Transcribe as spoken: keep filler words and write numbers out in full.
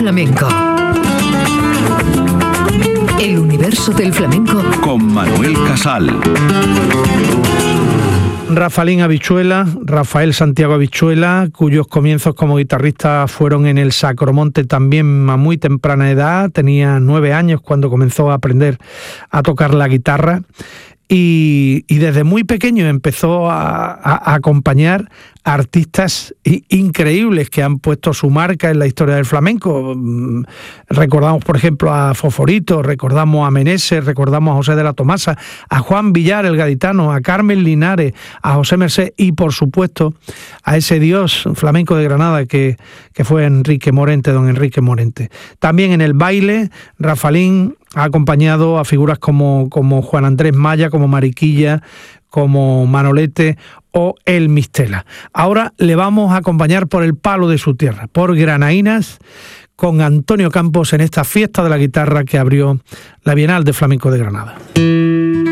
flamenco. El universo del flamenco con Manuel Casal. Rafaelín Habichuela, Rafael Santiago Habichuela, cuyos comienzos como guitarrista fueron en el Sacromonte también a muy temprana edad. Tenía nueve años cuando comenzó a aprender a tocar la guitarra. Y, y desde muy pequeño empezó a, a, a acompañar a artistas increíbles que han puesto su marca en la historia del flamenco. Recordamos, por ejemplo, a Foforito, recordamos a Meneses, recordamos a José de la Tomasa, a Juan Villar, el gaditano, a Carmen Linares, a José Mercé y, por supuesto, a ese dios flamenco de Granada que, que fue Enrique Morente, don Enrique Morente. También en el baile, Rafaelín ha acompañado a figuras como, como Juan Andrés Maya, como Mariquilla, como Manolete o El Mistela. Ahora le vamos a acompañar por el palo de su tierra, por Granaínas, con Antonio Campos en esta fiesta de la guitarra que abrió la Bienal de Flamenco de Granada.